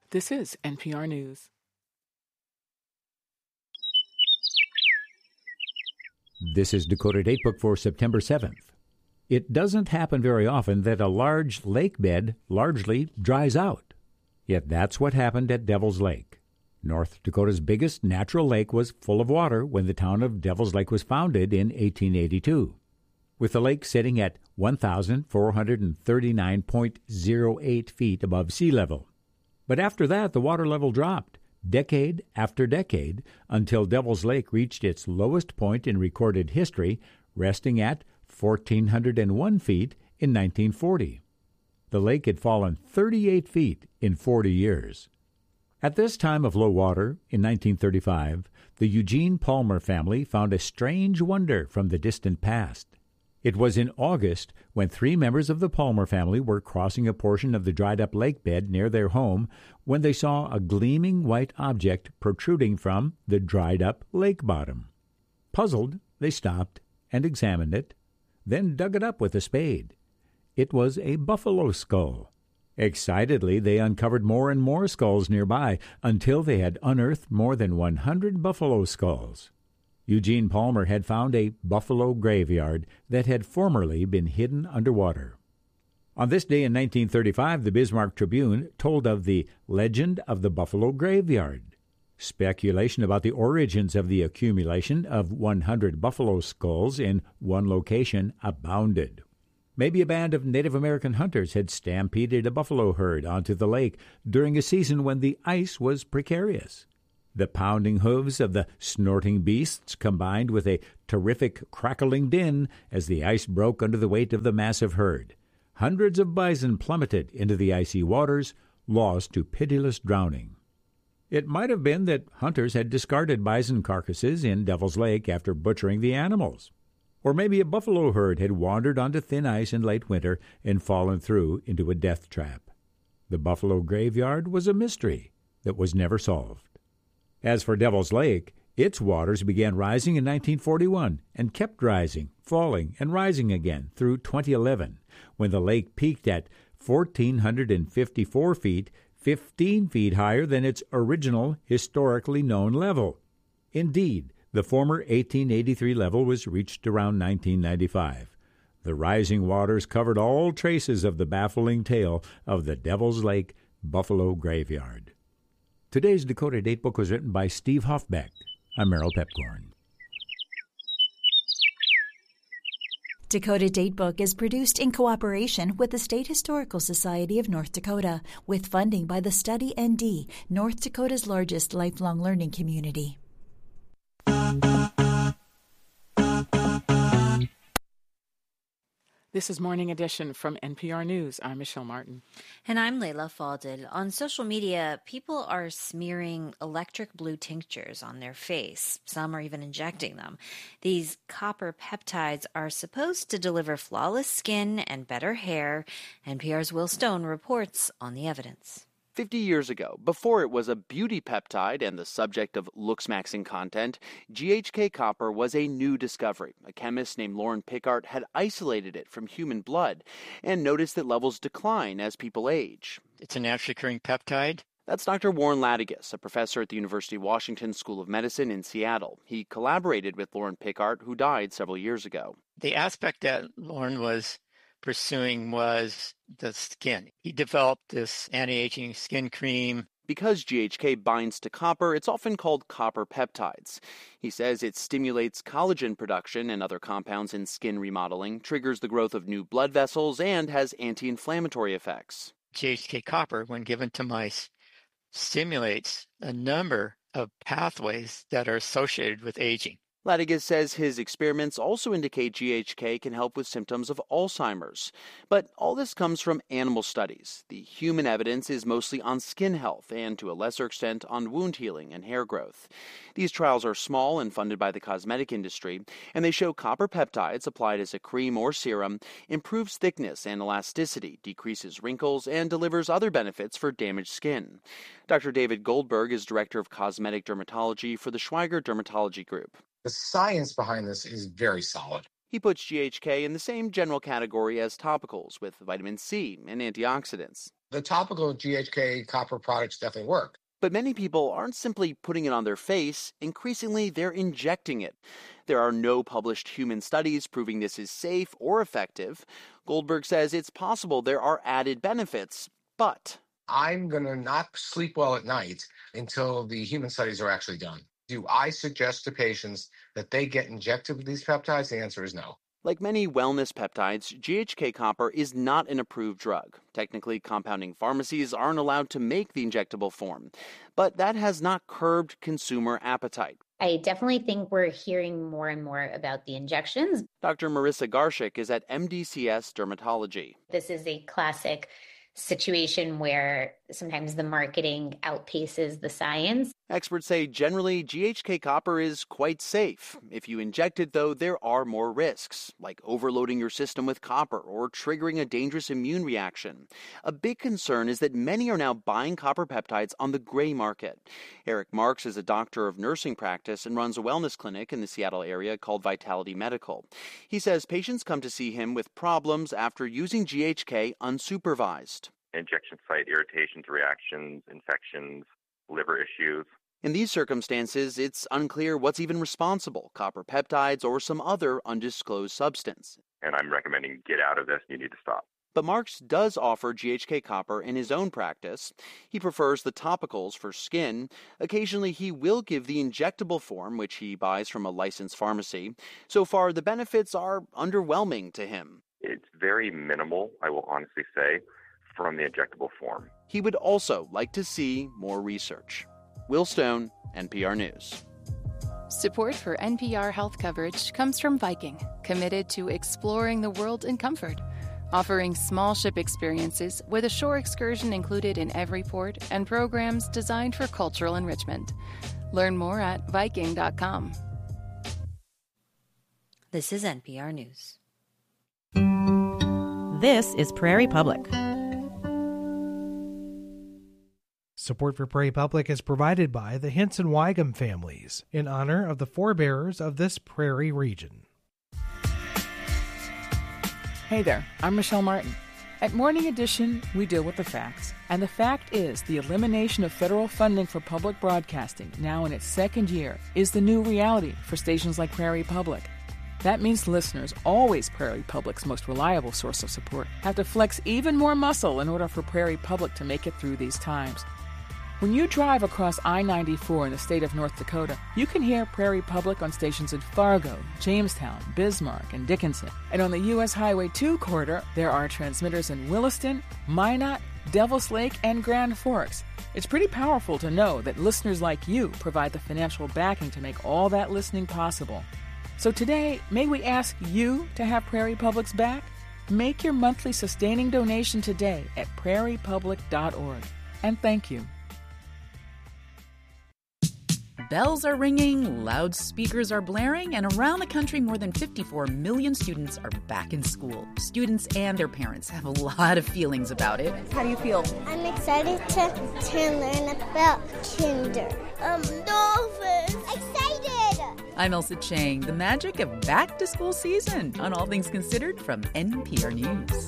This is NPR News. This is Dakota Datebook for September 7th. It doesn't happen very often that a large lake bed largely dries out. Yet that's what happened at Devil's Lake. North Dakota's biggest natural lake was full of water when the town of Devil's Lake was founded in 1882. With the lake sitting at 1,439.08 feet above sea level. But after that, the water level dropped, decade after decade, until Devil's Lake reached its lowest point in recorded history, resting at 1,401 feet in 1940. The lake had fallen 38 feet in 40 years. At this time of low water, in 1935, the Eugene Palmer family found a strange wonder from the distant past. It was in August when 3 members of the Palmer family were crossing a portion of the dried-up lake bed near their home when they saw a gleaming white object protruding from the dried-up lake bottom. Puzzled, they stopped and examined it, then dug it up with a spade. It was a buffalo skull. Excitedly, they uncovered more and more skulls nearby until they had unearthed more than 100 buffalo skulls. Eugene Palmer had found a buffalo graveyard that had formerly been hidden underwater. On this day in 1935, the Bismarck Tribune told of the legend of the Buffalo Graveyard. Speculation about the origins of the accumulation of 100 buffalo skulls in one location abounded. Maybe a band of Native American hunters had stampeded a buffalo herd onto the lake during a season when the ice was precarious. The pounding hooves of the snorting beasts combined with a terrific crackling din as the ice broke under the weight of the massive herd. Hundreds of bison plummeted into the icy waters, lost to pitiless drowning. It might have been that hunters had discarded bison carcasses in Devil's Lake after butchering the animals. Or maybe a buffalo herd had wandered onto thin ice in late winter and fallen through into a death trap. The Buffalo Graveyard was a mystery that was never solved. As for Devil's Lake, its waters began rising in 1941 and kept rising, falling, and rising again through 2011, when the lake peaked at 1,454 feet, 15 feet higher than its original historically known level. Indeed, the former 1883 level was reached around 1995. The rising waters covered all traces of the baffling tale of the Devil's Lake Buffalo Graveyard. Today's Dakota Datebook was written by Steve Hoffbeck. I'm Merrill Pepcorn. Dakota Datebook is produced in cooperation with the State Historical Society of North Dakota, with funding by the Study ND, North Dakota's largest lifelong learning community. This is Morning Edition from NPR News. I'm Michelle Martin. And I'm Leila Fadel. On social media, people are smearing electric blue tinctures on their face. Some are even injecting them. These copper peptides are supposed to deliver flawless skin and better hair. NPR's Will Stone reports on the evidence. 50 years ago, before it was a beauty peptide and the subject of looks-maxing content, GHK copper was a new discovery. A chemist named Lauren Pickart had isolated it from human blood and noticed that levels decline as people age. It's a naturally occurring peptide. That's Dr. Warren Latigas, a professor at the University of Washington School of Medicine in Seattle. He collaborated with Lauren Pickart, who died several years ago. The aspect that Lauren was pursuing was the skin. He developed this anti-aging skin cream. Because GHK binds to copper, it's often called copper peptides. He says it stimulates collagen production and other compounds in skin remodeling, triggers the growth of new blood vessels, and has anti-inflammatory effects. GHK copper, when given to mice, stimulates a number of pathways that are associated with aging. Latigas says his experiments also indicate GHK can help with symptoms of Alzheimer's. But all this comes from animal studies. The human evidence is mostly on skin health and, to a lesser extent, on wound healing and hair growth. These trials are small and funded by the cosmetic industry, and they show copper peptides applied as a cream or serum improves thickness and elasticity, decreases wrinkles, and delivers other benefits for damaged skin. Dr. David Goldberg is director of cosmetic dermatology for the Schweiger Dermatology Group. The science behind this is very solid. He puts GHK in the same general category as topicals with vitamin C and antioxidants. The topical GHK copper products definitely work. But many people aren't simply putting it on their face. Increasingly, they're injecting it. There are no published human studies proving this is safe or effective. Goldberg says it's possible there are added benefits, but I'm going to not sleep well at night until the human studies are actually done. Do I suggest to patients that they get injected with these peptides? The answer is no. like many wellness peptides, GHK copper is not an approved drug. Technically, compounding pharmacies aren't allowed to make the injectable form, but that has not curbed consumer appetite. I definitely think we're hearing more and more about the injections. Dr. Marissa Garshik is at MDCS Dermatology. This is a classic situation where sometimes the marketing outpaces the science. Experts say generally GHK copper is quite safe. If you inject it, though, there are more risks, like overloading your system with copper or triggering a dangerous immune reaction. A big concern is that many are now buying copper peptides on the gray market. Eric Marks is a doctor of nursing practice and runs a wellness clinic in the Seattle area called Vitality Medical. He says patients come to see him with problems after using GHK unsupervised. Injection site irritations, reactions, infections, liver issues. In these circumstances, it's unclear what's even responsible, copper peptides or some other undisclosed substance. And I'm recommending get out of this. You need to stop. But Marks does offer GHK copper in his own practice. He prefers the topicals for skin. Occasionally, he will give the injectable form, which he buys from a licensed pharmacy. So far, the benefits are underwhelming to him. It's very minimal, I will honestly say, from the injectable form. He would also like to see more research. Will Stone, NPR News. Support for NPR health coverage comes from Viking, committed to exploring the world in comfort, offering small ship experiences with a shore excursion included in every port and programs designed for cultural enrichment. Learn more at Viking.com. This is NPR News. This is Prairie Public. Support for Prairie Public is provided by the Hinson Weigum families in honor of the forebears of this prairie region. Hey there, I'm Michelle Martin. At Morning Edition, we deal with the facts. And the fact is, the elimination of federal funding for public broadcasting, now in its second year, is the new reality for stations like Prairie Public. That means listeners, always Prairie Public's most reliable source of support, have to flex even more muscle in order for Prairie Public to make it through these times. When you drive across I-94 in the state of North Dakota, you can hear Prairie Public on stations in Fargo, Jamestown, Bismarck, and Dickinson. And on the U.S. Highway 2 corridor, there are transmitters in Williston, Minot, Devils Lake, and Grand Forks. It's pretty powerful to know that listeners like you provide the financial backing to make all that listening possible. So today, may we ask you to have Prairie Public's back? Make your monthly sustaining donation today at prairiepublic.org. And thank you. Bells are ringing, loudspeakers are blaring, and around the country, more than 54 million students are back in school. Students and their parents have a lot of feelings about it. How do you feel? I'm excited to learn about kinder. Dolphins! Excited! I'm Elsa Chang, the magic of back-to-school season on All Things Considered from NPR News.